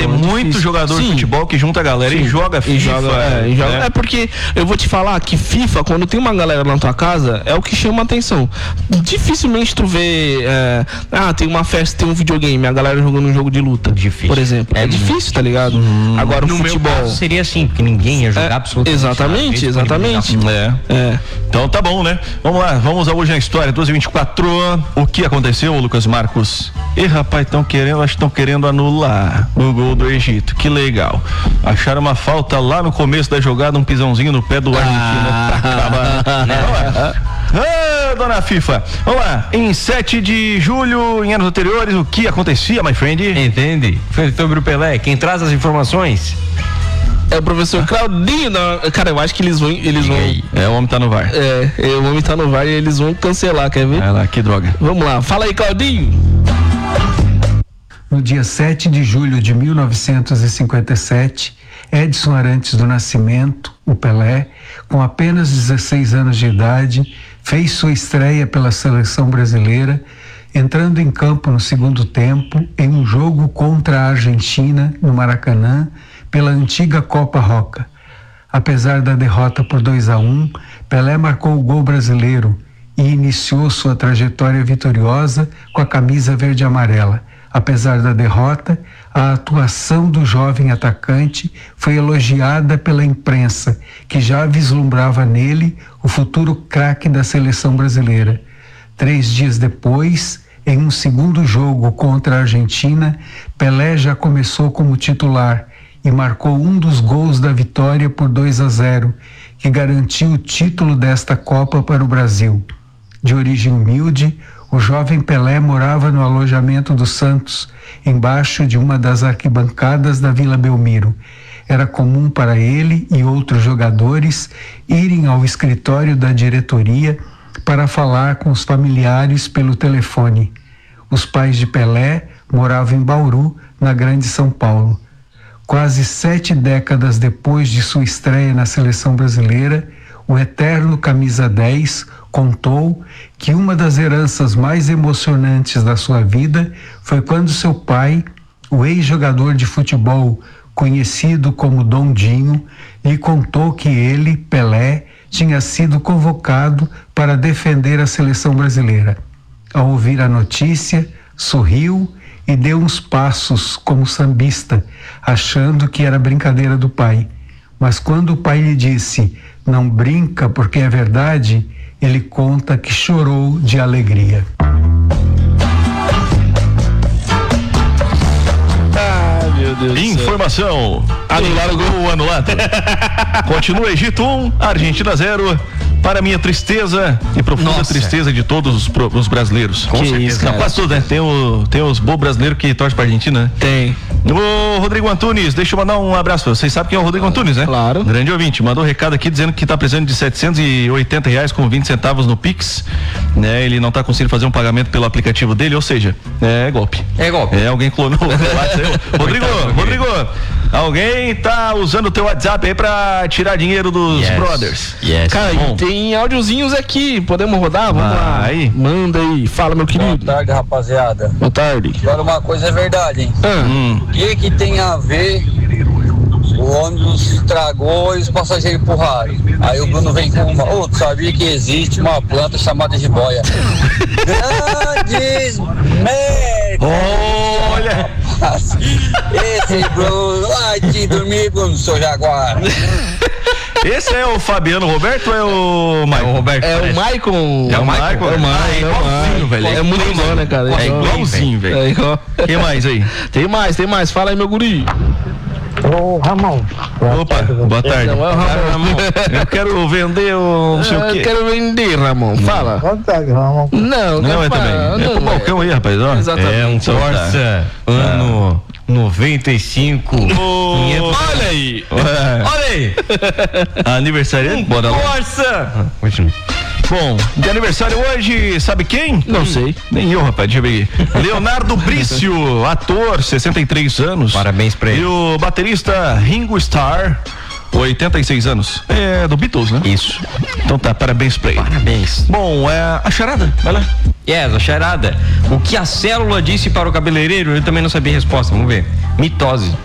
tem muito jogador de futebol que junta a galera e joga FIFA. É porque eu vou te falar que FIFA, quando tem uma galera na tua casa, é o que chama a atenção. Dificilmente tu vê, tem uma festa, tem um videogame, a galera jogando um jogo de luta, difícil. Por exemplo. É difícil, tá ligado? Agora o futebol... Meu caso seria assim, porque ninguém ia jogar absolutamente. Exatamente. Então tá bom, né? Vamos lá, vamos hoje na história, 12h24. O que aconteceu, Lucas Marcos? Rapaz, acho que estão querendo anular o gol do Egito. Que legal. Acharam uma falta lá no começo da jogada, um pisãozinho no pé do argentino pra acabar. Dona FIFA, vamos lá. Em 7 de julho, em anos anteriores, o que acontecia, my friend? Entende? Foi sobre o Pelé. Quem traz as informações é o professor Claudinho. Cara, eu acho que eles vão. O homem tá no VAR. O homem tá no VAR e eles vão cancelar, quer ver? Vai lá, que droga. Vamos lá, fala aí, Claudinho. No dia 7 de julho de 1957, Edson Arantes do Nascimento, o Pelé, com apenas 16 anos de idade, fez sua estreia pela seleção brasileira, entrando em campo no segundo tempo em um jogo contra a Argentina, no Maracanã, pela antiga Copa Roca. Apesar da derrota por 2-1, Pelé marcou o gol brasileiro e iniciou sua trajetória vitoriosa com a camisa verde e amarela. Apesar da derrota, a atuação do jovem atacante foi elogiada pela imprensa, que já vislumbrava nele o futuro craque da seleção brasileira. 3 dias depois, em um segundo jogo contra a Argentina, Pelé já começou como titular e marcou um dos gols da vitória por 2-0, que garantiu o título desta Copa para o Brasil. De origem humilde, o jovem Pelé morava no alojamento do Santos, embaixo de uma das arquibancadas da Vila Belmiro. Era comum para ele e outros jogadores irem ao escritório da diretoria para falar com os familiares pelo telefone. Os pais de Pelé moravam em Bauru, na Grande São Paulo. Quase 7 décadas depois de sua estreia na seleção brasileira, o eterno camisa 10 contou que uma das heranças mais emocionantes da sua vida foi quando seu pai, o ex-jogador de futebol conhecido como Dom Dinho, lhe contou que ele, Pelé, tinha sido convocado para defender a seleção brasileira. Ao ouvir a notícia, sorriu e deu uns passos como sambista, achando que era brincadeira do pai. Mas quando o pai lhe disse: "Não brinca porque é verdade", ele conta que chorou de alegria. Meu Deus. Informação. Anular o gol anulado. Continua Egito 1, Argentina 0. Para minha tristeza e profunda tristeza de todos os brasileiros. Com certeza. Não, quase tudo, né? Tem os bobos brasileiros que torcem pra Argentina, né? Tem. O Rodrigo Antunes, deixa eu mandar um abraço. Vocês sabem quem é o Rodrigo Antunes, né? Claro. Grande ouvinte. Mandou um recado aqui dizendo que tá precisando de R$780 com 20 centavos no Pix. Né? Ele não tá conseguindo fazer um pagamento pelo aplicativo dele, ou seja, é golpe. É golpe. Alguém clonou o WhatsApp. Rodrigo, alguém tá usando o teu WhatsApp aí pra tirar dinheiro dos brothers. Cara, tem áudiozinhos aqui, podemos rodar? Vamos lá. Aí. Manda aí, fala, meu querido. Boa tarde, rapaziada. Boa tarde. Agora uma coisa é verdade, hein? O que tem a ver o ônibus estragou e os passageiros empurraram? Aí o Bruno vem com uma: tu sabia que existe uma planta chamada jiboia? Grandes merda! Olha! Esse Bruno, vai te dormir, Bruno, seu Jaguar. Esse é o Fabiano Roberto ou é o Maicon? É o Maicon. É o Maicon? É igualzinho, velho. É muito igual, né, cara? É igualzinho, velho. É igual. Tem mais aí? Tem mais. Fala aí, meu guri. Ô, Ramon. Opa, boa tarde. Não é o Ramon. Eu quero vender o não sei o quê. Eu quero vender, Ramon. Fala. Boa tarde, Ramon. Não é também. É pro balcão aí, rapaz. Ó. Exatamente. É um Corsa ano 95. Olha aí. Olha aí. Aniversário. Bora lá. Corsa. Continua. Bom, de aniversário hoje, sabe quem? Não sei. Nem eu, rapaz, deixa eu ver aqui. Leonardo Brício, ator, 63 anos. Parabéns pra ele. E o baterista Ringo Starr, 86 anos. É do Beatles, né? Isso. Então tá, parabéns pra ele. Parabéns. Bom, a charada, vai lá. A charada. O que a célula disse para o cabeleireiro, eu também não sabia a resposta, vamos ver. Mitose.